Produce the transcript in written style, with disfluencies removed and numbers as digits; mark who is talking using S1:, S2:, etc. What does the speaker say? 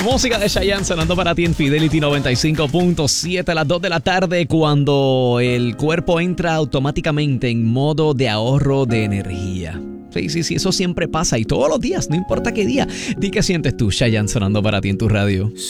S1: Música de Chayanne sonando para ti en Fidelity 95.7 a las 2 de la tarde, cuando el cuerpo entra automáticamente en modo de ahorro de energía. Sí, eso siempre pasa y todos los días, no importa qué día. Di qué sientes tú, Chayanne sonando para ti en tu radio.